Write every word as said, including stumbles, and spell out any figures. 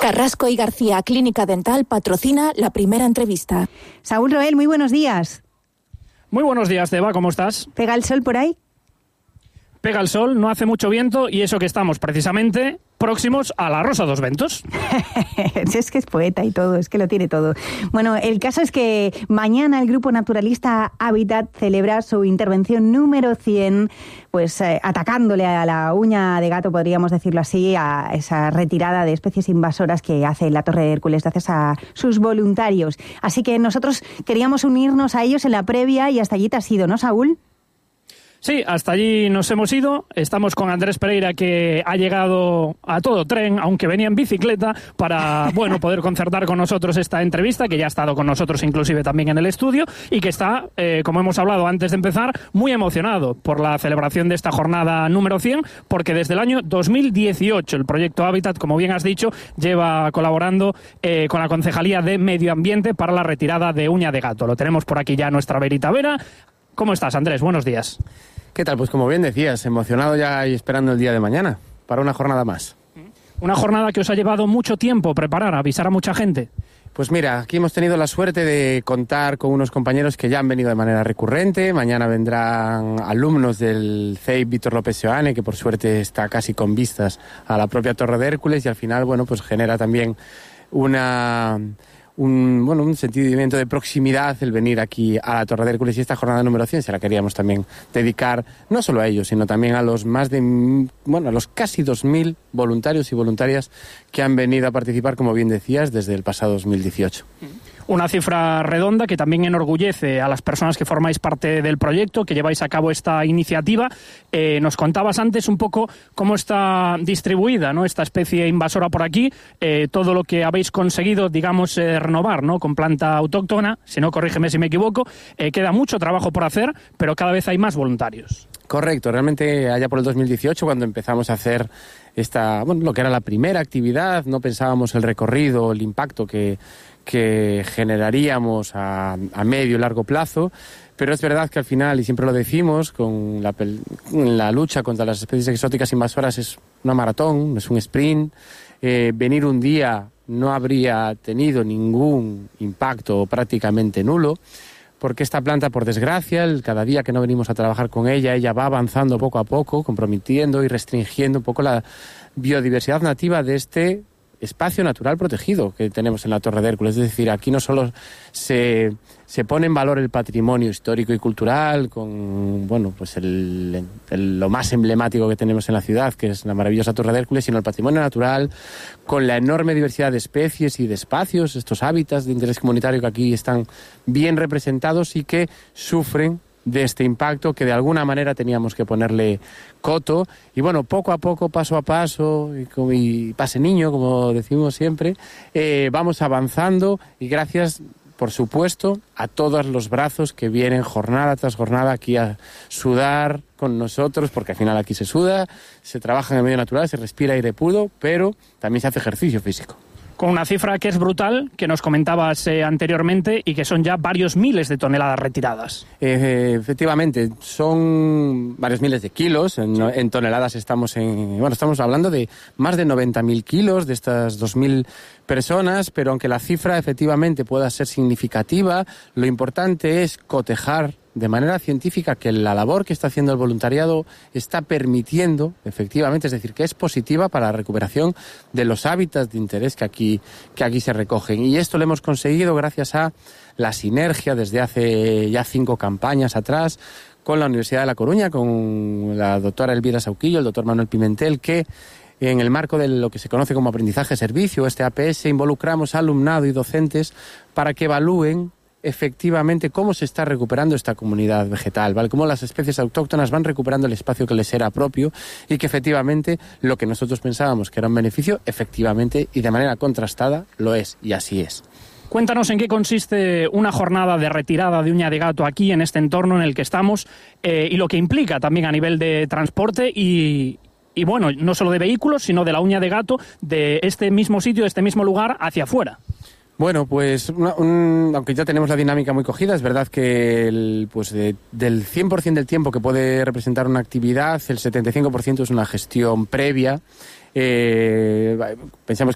Carrasco y García Clínica Dental patrocina la primera entrevista. Saúl Roel, muy buenos días. Muy buenos días, Eva, ¿cómo estás? ¿Pega el sol por ahí? Pega el sol, no hace mucho viento y eso que estamos precisamente próximos a la Rosa dos Ventos. Es que es poeta y todo, es que lo tiene todo. Bueno, el caso es que mañana el grupo naturalista Hábitat celebra su intervención número cien, pues eh, atacándole a la uña de gato, podríamos decirlo así, a esa retirada de especies invasoras que hace la Torre de Hércules gracias a sus voluntarios. Así que nosotros queríamos unirnos a ellos en la previa y hasta allí te has ido, ¿no, Saúl? Sí, hasta allí nos hemos ido. Estamos con Andrés Pereira, que ha llegado a todo tren, aunque venía en bicicleta, para bueno poder concertar con nosotros esta entrevista, que ya ha estado con nosotros inclusive también en el estudio, y que está, eh, como hemos hablado antes de empezar, muy emocionado por la celebración de esta jornada número cien, porque desde el año dos mil dieciocho el proyecto Hábitat, como bien has dicho, lleva colaborando eh, con la Concejalía de Medio Ambiente para la retirada de uña de gato. Lo tenemos por aquí ya nuestra Verita Vera. ¿Cómo estás, Andrés? Buenos días. ¿Qué tal? Pues como bien decías, emocionado ya y esperando el día de mañana para una jornada más. Una jornada que os ha llevado mucho tiempo preparar, avisar a mucha gente. Pues mira, aquí hemos tenido la suerte de contar con unos compañeros que ya han venido de manera recurrente. Mañana vendrán alumnos del C E I Víctor López Seoane, que por suerte está casi con vistas a la propia Torre de Hércules, y al final, bueno, pues genera también una... Un, bueno, un sentimiento de proximidad el venir aquí a la Torre de Hércules, y esta jornada número cien se la queríamos también dedicar no solo a ellos, sino también a los más de, bueno, a los casi dos mil voluntarios y voluntarias que han venido a participar, como bien decías, desde el pasado dos mil dieciocho. Una cifra redonda que también enorgullece a las personas que formáis parte del proyecto, que lleváis a cabo esta iniciativa. Eh, nos contabas antes un poco cómo está distribuida, ¿no?, esta especie invasora por aquí, eh, todo lo que habéis conseguido, digamos, eh, renovar, ¿no?, con planta autóctona, si no, corrígeme si me equivoco. Eh, queda mucho trabajo por hacer, pero cada vez hay más voluntarios. Correcto, realmente allá por el dos mil dieciocho, cuando empezamos a hacer esta, bueno, lo que era la primera actividad, no pensábamos el recorrido, el impacto que que generaríamos a, a medio y largo plazo, pero es verdad que al final, y siempre lo decimos, con la, la lucha contra las especies exóticas invasoras es una maratón, no es un sprint. Eh, venir un día no habría tenido ningún impacto prácticamente nulo, porque esta planta, por desgracia, el, cada día que no venimos a trabajar con ella, ella va avanzando poco a poco, comprometiendo y restringiendo un poco la biodiversidad nativa de este espacio natural protegido que tenemos en la Torre de Hércules. Es decir, aquí no solo se, se pone en valor el patrimonio histórico y cultural con, bueno, pues el, el, lo más emblemático que tenemos en la ciudad, que es la maravillosa Torre de Hércules, sino el patrimonio natural, con la enorme diversidad de especies y de espacios, estos hábitats de interés comunitario que aquí están bien representados y que sufren de este impacto, que de alguna manera teníamos que ponerle coto. Y bueno, poco a poco, paso a paso, y, y pase niño, como decimos siempre, eh, vamos avanzando, y gracias, por supuesto, a todos los brazos que vienen jornada tras jornada aquí a sudar con nosotros, porque al final aquí se suda, se trabaja en el medio natural, se respira aire puro, pero también se hace ejercicio físico. Con una cifra que es brutal, que nos comentabas eh, anteriormente, y que son ya varios miles de toneladas retiradas. Eh, efectivamente, son varios miles de kilos. En, en toneladas estamos en, bueno, estamos hablando de más de noventa mil kilos de estas dos mil personas, pero aunque la cifra efectivamente pueda ser significativa, lo importante es cotejar de manera científica que la labor que está haciendo el voluntariado está permitiendo, efectivamente, es decir, que es positiva para la recuperación de los hábitats de interés que aquí, que aquí se recogen. Y esto lo hemos conseguido gracias a la sinergia desde hace ya cinco campañas atrás con la Universidad de La Coruña, con la doctora Elvira Sauquillo, el doctor Manuel Pimentel, que en el marco de lo que se conoce como aprendizaje-servicio, este A P S, involucramos a alumnado y docentes para que evalúen efectivamente cómo se está recuperando esta comunidad vegetal, ¿vale? Cómo las especies autóctonas van recuperando el espacio que les era propio, y que efectivamente lo que nosotros pensábamos que era un beneficio, efectivamente y de manera contrastada lo es, y así es. Cuéntanos en qué consiste una jornada de retirada de uña de gato aquí, en este entorno en el que estamos, eh, y lo que implica también a nivel de transporte y, y, bueno, no solo de vehículos, sino de la uña de gato de este mismo sitio, de este mismo lugar, hacia afuera. Bueno, pues una, un, aunque ya tenemos la dinámica muy cogida, es verdad que el, pues de, del cien por ciento del tiempo que puede representar una actividad, el setenta y cinco por ciento es una gestión previa. Eh, pensamos